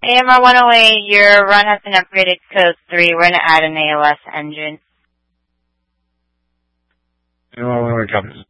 AMR 108, your run has been upgraded to code 3. We're going to add an ALS engine. AMR 108 copies.